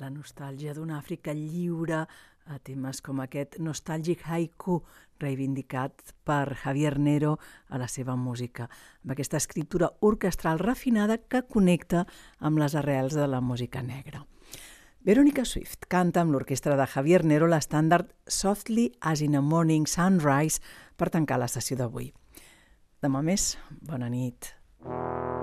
la nostàlgia d'una Àfrica lliure, a temes com aquest nostàlgic haiku reivindicat per Javier Nero a la seva música, amb aquesta escriptura orquestral refinada que connecta amb les arrels de la música negra. Veronica Swift canta amb l'orquestra de Javier Nero l'estàndard Softly as in a Morning Sunrise per tancar la sessió d'avui. Demà més, bona nit.